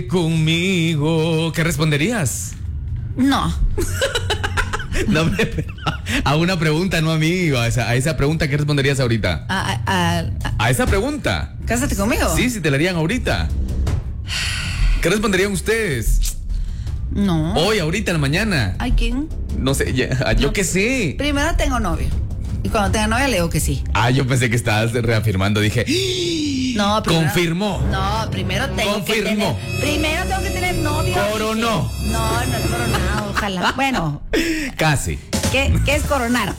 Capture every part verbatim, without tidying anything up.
Conmigo, ¿qué responderías? No. No, a una pregunta, no a mí. A esa, a esa pregunta, ¿qué responderías ahorita? A, a, a, A esa pregunta. ¿Cásate conmigo? Sí, si te la harían ahorita. ¿Qué responderían ustedes? No. Hoy, ahorita, en la mañana. ¿A quién? No sé, ya, yo No. qué sé. Primero tengo novio. Y cuando tenga novia le digo que sí. Ah, yo pensé que estabas reafirmando. Dije, No, primero, confirmó. No, primero tengo Confirmó. que tener. Primero tengo que tener novio. Coronó. Dije, no, no es coronado, ojalá. Bueno, Casi. ¿qué, qué es coronar?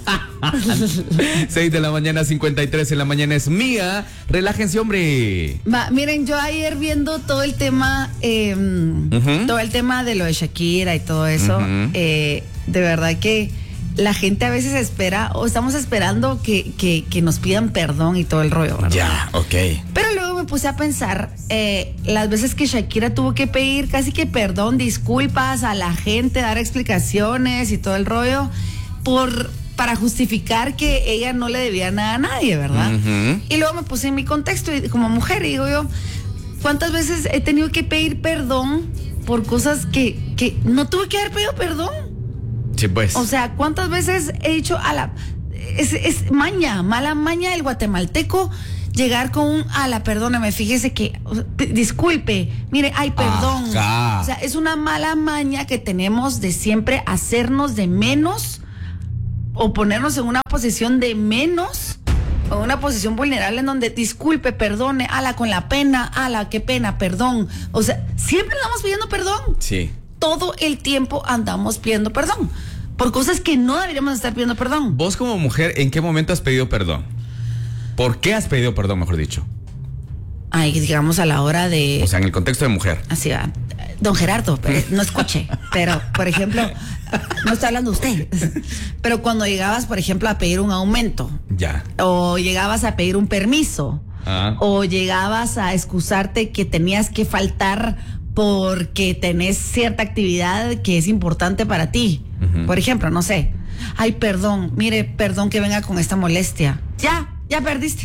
seis de la mañana, cincuenta y tres en la mañana es mía. Relájense, hombre. Va, miren, yo ayer viendo todo el tema, eh, Ujú. todo el tema de lo de Shakira y todo eso, Ujú. eh, de verdad que la gente a veces espera, o estamos esperando que, que, que nos pidan perdón y todo el rollo, ¿verdad? Ya, ok. Pero luego me puse a pensar eh, las veces que Shakira tuvo que pedir casi que perdón, disculpas a la gente, dar explicaciones y todo el rollo por para justificar que ella no le debía nada a nadie, ¿verdad? Ujú. Y luego me puse en mi contexto y como mujer y digo yo, ¿cuántas veces he tenido que pedir perdón por cosas que, que no tuve que haber pedido perdón? Sí, pues. O sea, ¿cuántas veces he dicho a la... Es, es maña, mala maña del guatemalteco llegar con un... A la, perdóname, fíjese que... o sea, p- disculpe, mire, ay, perdón. Ajá. O sea, es una mala maña que tenemos de siempre hacernos de menos o ponernos en una posición de menos o una posición vulnerable en donde disculpe, perdone, ala, con la pena, ala, qué pena, perdón. O sea, siempre andamos pidiendo perdón. Sí. Todo el tiempo andamos pidiendo perdón por cosas que no deberíamos estar pidiendo perdón. Vos como mujer, ¿en qué momento has pedido perdón? ¿Por qué has pedido perdón, mejor dicho? Ay, digamos a la hora de... O sea, en el contexto de mujer. Así va. Don Gerardo, eh, no escuche, pero, por ejemplo, no está hablando usted, pero cuando llegabas, por ejemplo, a pedir un aumento, Ya. o llegabas a pedir un permiso, Ah. o llegabas a excusarte que tenías que faltar porque tenés cierta actividad que es importante para ti. Ujú. Por ejemplo, no sé, ay, perdón, mire, perdón que venga con esta molestia. Ya, ya perdiste.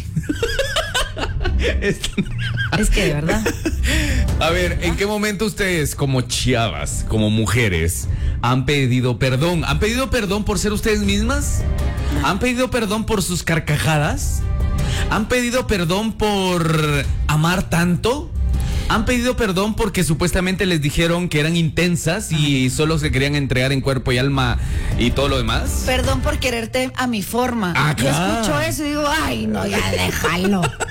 Es que de verdad. A ver, ¿en qué momento ustedes como chavas, como mujeres, han pedido perdón? ¿Han pedido perdón por ser ustedes mismas? ¿Han pedido perdón por sus carcajadas? ¿Han pedido perdón por amar tanto? ¿Han pedido perdón porque supuestamente les dijeron que eran intensas y solo se querían entregar en cuerpo y alma y todo lo demás? Perdón por quererte a mi forma. Acá. Yo escucho eso y digo, ay, no, ya déjalo.